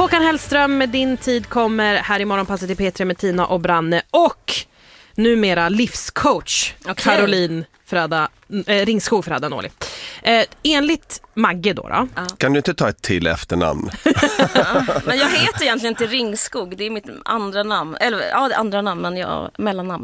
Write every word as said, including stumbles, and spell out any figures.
Håkan Hellström med Din tid kommer här i Morgonpasset i P tre med Tina och Branne och numera livscoach okay. Caroline Fröda, eh, Ringskog Fröda Nåli. Eh, enligt Magge då, då. Ja. Kan du inte ta ett till efternamn? Ja, men jag heter egentligen inte Ringskog, det är mitt andra namn. Eller ja, det andra namn, men jag mellannamn